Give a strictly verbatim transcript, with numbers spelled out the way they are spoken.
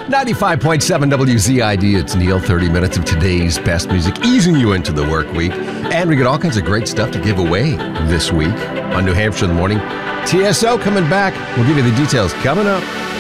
ninety-five point seven W Z I D. It's Neil. thirty minutes of today's best music, easing you into the work week. And we got all kinds of great stuff to give away this week on New Hampshire in the Morning. T S O coming back. We'll give you the details coming up.